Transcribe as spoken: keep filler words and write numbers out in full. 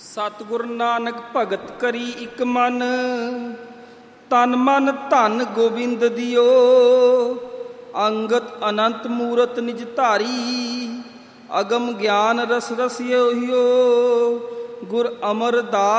ਸਤਿਗੁਰ ਨਾਨਕ ਭਗਤ ਕਰੀ ਇਕ ਮਨ, ਤਨ ਮਨ ਧਨ ਗੋਬਿੰਦ ਦਿਓ। ਅੰਗਤ ਅਨੰਤ ਮੂਰਤ ਨਿਜ ਧਾਰੀ, ਅਗਮ ਗਿਆਨ ਰਸ ਰਸਿਓ ਹਿਓ। ਗੁਰ ਅਮਰਦਾਸ